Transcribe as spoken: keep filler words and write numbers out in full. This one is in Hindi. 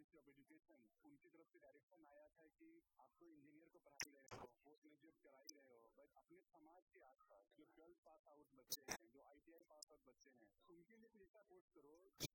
मिनिस्ट्री ऑफ एजुकेशन, उनकी तरफ से डायरेक्शन आया था कि आप तो इंजीनियर को पढ़ा ही रहे हो, पोस्ट ग्रेजुएट करा ही रहे हो, बट अपने समाज के आसपास जो ट्वेल्थ पास आउट बच्चे हैं, जो आईटीआई पास आउट बच्चे हैं, उनके लिए कुछ ऐसा कोर्स करो